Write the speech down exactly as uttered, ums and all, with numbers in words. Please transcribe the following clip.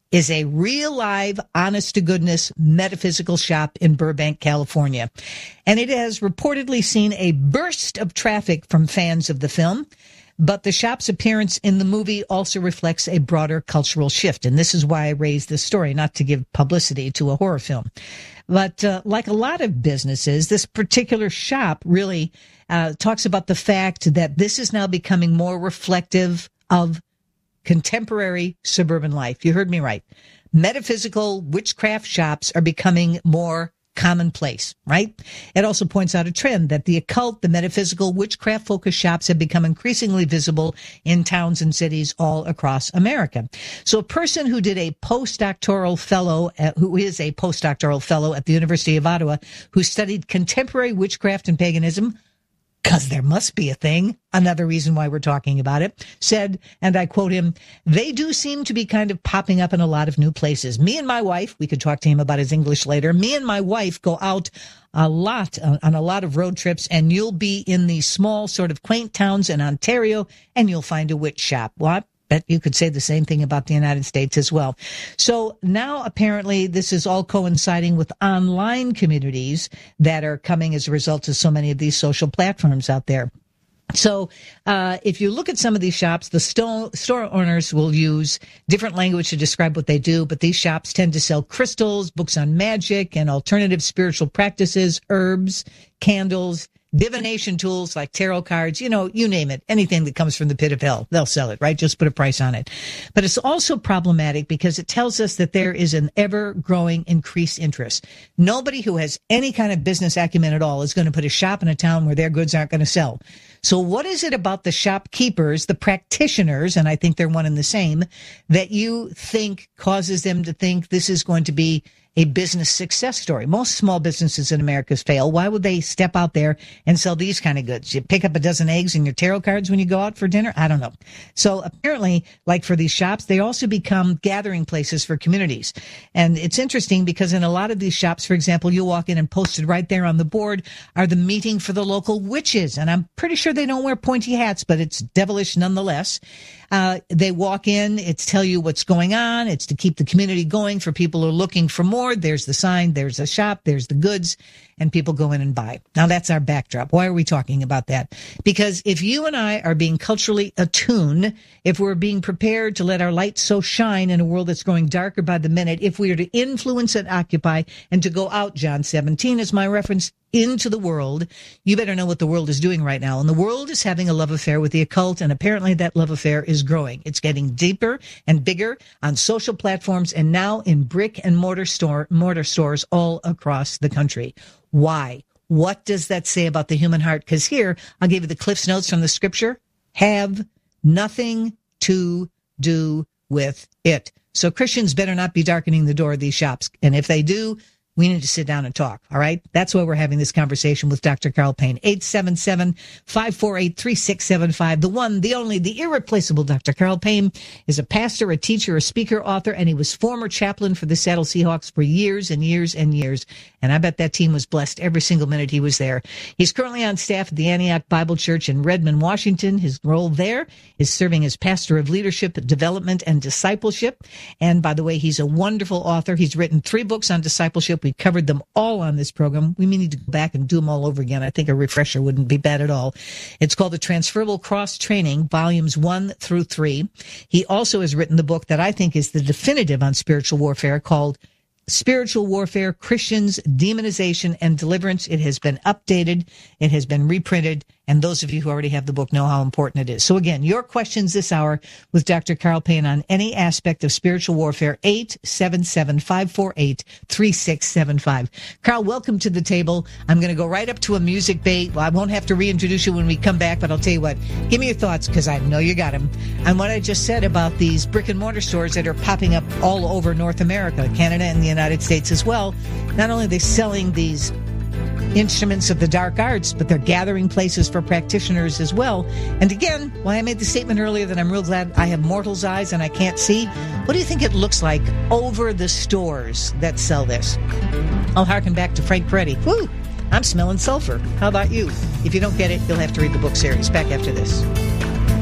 is a real live, honest to goodness metaphysical shop in Burbank, California. And it has reportedly seen a burst of traffic from fans of the film. But the shop's appearance in the movie also reflects a broader cultural shift. And this is why I raised this story, not to give publicity to a horror film. But uh, like a lot of businesses, this particular shop really uh, talks about the fact that this is now becoming more reflective of contemporary suburban life. You heard me right. Metaphysical witchcraft shops are becoming more commonplace, right? It also points out a trend that the occult, the metaphysical, witchcraft-focused shops have become increasingly visible in towns and cities all across America. So a person who did a postdoctoral fellow, at, who is a postdoctoral fellow at the University of Ottawa, who studied contemporary witchcraft and paganism, because there must be a thing, another reason why we're talking about it, said, and I quote him, "They do seem to be kind of popping up in a lot of new places. Me and my wife," we could talk to him about his English later, "me and my wife go out a lot on, on a lot of road trips, and you'll be in these small sort of quaint towns in Ontario, and you'll find a witch shop." What? Bet you could say the same thing about the United States as well. So now apparently this is all coinciding with online communities that are coming as a result of so many of these social platforms out there. So uh if you look at some of these shops, the sto- store owners will use different language to describe what they do, but these shops tend to sell crystals, books on magic and alternative spiritual practices, herbs, candles, divination tools like tarot cards, you know, you name it, anything that comes from the pit of hell, they'll sell it, right? Just put a price on it. But it's also problematic because it tells us that there is an ever-growing increased interest. Nobody who has any kind of business acumen at all is going to put a shop in a town where their goods aren't going to sell. So what is it about the shopkeepers, the practitioners, and I think they're one and the same, that you think causes them to think this is going to be a business success story? Most small businesses in America fail. Why would they step out there and sell these kind of goods? You pick up a dozen eggs and your tarot cards when you go out for dinner? I don't know. So apparently, like for these shops, they also become gathering places for communities. And it's interesting because in a lot of these shops, for example, you walk in and posted right there on the board are the meeting for the local witches. And I'm pretty sure they don't wear pointy hats, but it's devilish nonetheless. Uh, they walk in, it's tell you what's going on. It's to keep the community going for people who are looking for more. There's the sign, there's the shop, there's the goods, and people go in and buy. Now that's our backdrop. Why are we talking about that? Because if you and I are being culturally attuned, if we're being prepared to let our light so shine in a world that's growing darker by the minute, if we are to influence and occupy and to go out, John seventeen is my reference, into the world, you better know what the world is doing right now. And the world is having a love affair with the occult, and apparently that love affair is growing. It's getting deeper and bigger on social platforms and now in brick and mortar store mortar stores all across the country. Why? What does that say about the human heart? Because here, I'll give you the Cliff's Notes from the scripture. Have nothing to do with it. So Christians better not be darkening the door of these shops. And if they do, we need to sit down and talk, all right? That's why we're having this conversation with Doctor Carl Payne. eight seven seven, five four eight, three six seven five. The one, the only, the irreplaceable Doctor Carl Payne is a pastor, a teacher, a speaker, author, and he was former chaplain for the Seattle Seahawks for years and years and years. And I bet that team was blessed every single minute he was there. He's currently on staff at the Antioch Bible Church in Redmond, Washington. His role there is serving as pastor of leadership, development, and discipleship. And by the way, he's a wonderful author. He's written three books on discipleship. We covered them all on this program. We may need to go back and do them all over again. I think a refresher wouldn't be bad at all. It's called The Transferable Cross Training, volumes one through three. He also has written the book that I think is the definitive on spiritual warfare called Spiritual Warfare, Christians, Demonization, and Deliverance. It has been updated. It has been reprinted. And those of you who already have the book know how important it is. So again, your questions this hour with Doctor Carl Payne on any aspect of spiritual warfare, eight seven seven, five four eight, three six seven five. Carl, welcome to the table. I'm going to go right up to a music bait. Well, I won't have to reintroduce you when we come back, but I'll tell you what. Give me your thoughts, because I know you got them, on what I just said about these brick and mortar stores that are popping up all over North America, Canada, and the United States as well. Not only are they selling these instruments of the dark arts, but they're gathering places for practitioners as well. And again, why I made the statement earlier that I'm real glad I have mortal's eyes and I can't see. What do you think it looks like over the stores that sell this? I'll harken back to Frank Peretti. Woo! I'm smelling sulfur. How about you? If you don't get it, you'll have to read the book series. Back after this.